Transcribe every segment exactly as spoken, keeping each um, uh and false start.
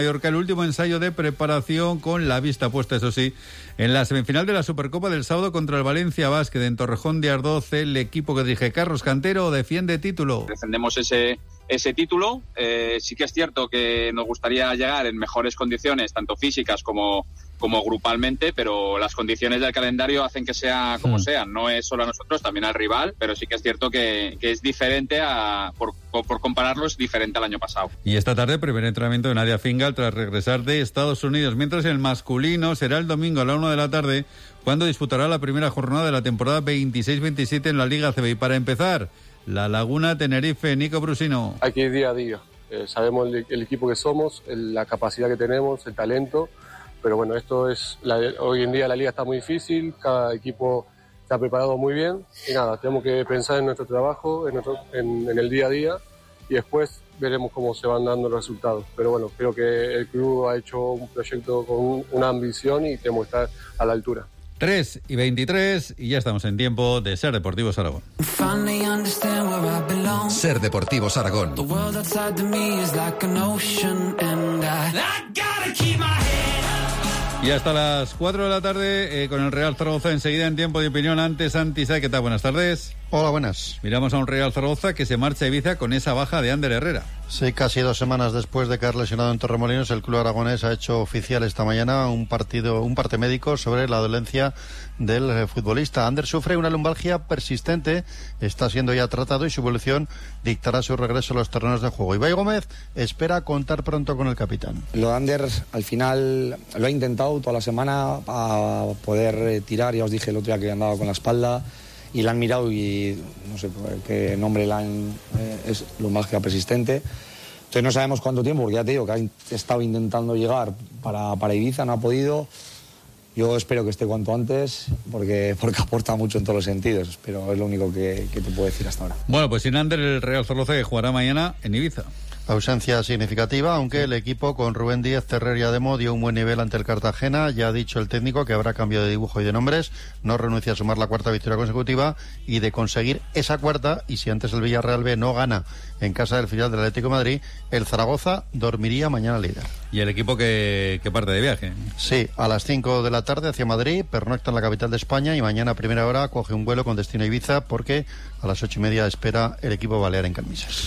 Mallorca, el último ensayo de preparación con la vista puesta, eso sí, en la semifinal de la Supercopa del sábado contra el Valencia Basket en Torrejón de Ardoz. El equipo que dirige Carlos Cantero defiende título. Defendemos ese, ese título. Eh, sí que es cierto que nos gustaría llegar en mejores condiciones, tanto físicas como, como grupalmente, pero las condiciones del calendario hacen que sea como mm. sea. No es solo a nosotros, también al rival, pero sí que es cierto que, que es diferente, a, por, por compararlo, es diferente al año pasado. Y esta tarde, primer entrenamiento de Nadia Fingal tras regresar de Estados Unidos, mientras el masculino será el domingo a la una de la tarde, cuando disputará la primera jornada de la temporada veintiséis veintisiete en la Liga C B. Y para empezar, La Laguna Tenerife, Nico Brusino. Hay que ir día a día. Eh, sabemos el, el equipo que somos, el, la capacidad que tenemos, el talento, pero bueno, esto es la, hoy en día la liga está muy difícil, cada equipo está preparado muy bien y nada, tenemos que pensar en nuestro trabajo, en, nuestro, en, en el día a día y después veremos cómo se van dando los resultados. Pero bueno, creo que el club ha hecho un proyecto con una ambición y tenemos que estar a la altura. tres y veintitrés y ya estamos en tiempo de Ser Deportivos Aragón. Ser Deportivos Aragón. Y hasta las cuatro de la tarde eh, con el Real Zaragoza enseguida en tiempo de opinión. Antes, Santi Say, ¿qué tal? Buenas tardes. Hola, buenas. Miramos a un Real Zaragoza que se marcha a Ibiza con esa baja de Ander Herrera. Sí, casi dos semanas después de caer lesionado en Torremolinos, el club aragonés ha hecho oficial esta mañana un partido, un parte médico sobre la dolencia del futbolista. Ander sufre una lumbalgia persistente, está siendo ya tratado y su evolución dictará su regreso a los terrenos de juego. Ibai Gómez espera contar pronto con el capitán. Lo de Ander, al final, lo ha intentado toda la semana a poder tirar. Ya os dije el otro día que andaba con la espalda y la han mirado y no sé qué nombre le han... Eh, es lumbalgia persistente. Entonces no sabemos cuánto tiempo, porque ya te digo que ha estado intentando llegar para, para Ibiza, no ha podido. Yo espero que esté cuanto antes, porque, porque aporta mucho en todos los sentidos, pero es lo único que, que te puedo decir hasta ahora. Bueno, pues sin Ander, el Real Zaragoza que jugará mañana en Ibiza. Ausencia significativa, aunque el equipo con Rubén Díaz, Ferrer y Ademo dio un buen nivel ante el Cartagena. Ya ha dicho el técnico que habrá cambio de dibujo y de nombres. No renuncia a sumar la cuarta victoria consecutiva y de conseguir esa cuarta, y si antes el Villarreal B no gana en casa del filial del Atlético de Madrid, el Zaragoza dormiría mañana líder. ¿Y el equipo que, que parte de viaje? Sí, a las cinco de la tarde hacia Madrid, pernocta en la capital de España y mañana a primera hora coge un vuelo con destino a Ibiza, porque a las ocho y media espera el equipo balear en Calmisas.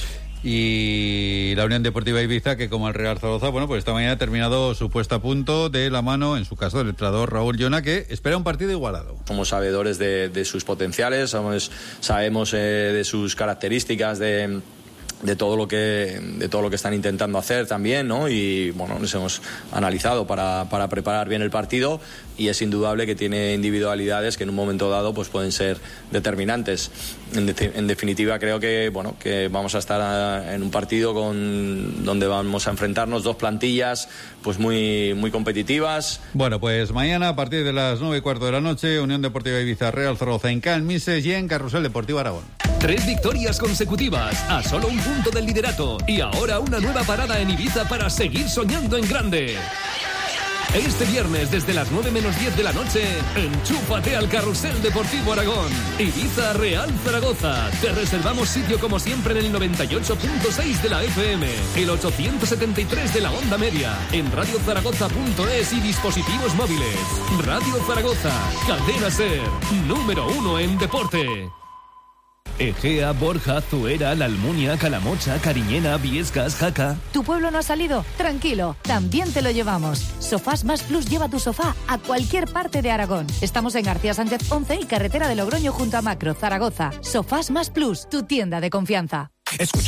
Y la Unión Deportiva Ibiza, que como el Real Zaragoza, bueno, pues esta mañana ha terminado su puesta a punto de la mano, en su caso, del entrenador Raúl Llona, que espera un partido igualado. Somos sabedores de, de sus potenciales, somos, sabemos eh, de sus características, de... de todo lo que de todo lo que están intentando hacer también, ¿no? Y bueno, nos hemos analizado para, para preparar bien el partido y es indudable que tiene individualidades que en un momento dado pues pueden ser determinantes. En, de, en definitiva, creo que bueno que vamos a estar en un partido con donde vamos a enfrentarnos dos plantillas pues muy muy competitivas. Bueno, pues mañana a partir de las nueve y cuarto de la noche, Unión Deportiva Ibiza, Real Zaragoza en Calmises y en Carrusel Deportivo Aragón. Tres victorias consecutivas, a solo un punto del liderato, y ahora una nueva parada en Ibiza para seguir soñando en grande. Este viernes desde las nueve menos diez de la noche, enchúfate al Carrusel Deportivo Aragón. Ibiza Real Zaragoza. Te reservamos sitio como siempre en el noventa y ocho punto seis de la F M, el ochocientos setenta y tres de la onda media, en radio zaragoza punto es y dispositivos móviles. Radio Zaragoza, Cadena Ser, número uno en deporte. Egea, Borja, Zuera, La Almunia, Calamocha, Cariñena, Viescas, Jaca. ¿Tu pueblo no ha salido? Tranquilo, también te lo llevamos. Sofás Más Plus lleva tu sofá a cualquier parte de Aragón. Estamos en García Sánchez once y carretera de Logroño junto a Macro, Zaragoza. Sofás Más Plus, tu tienda de confianza. Escucha.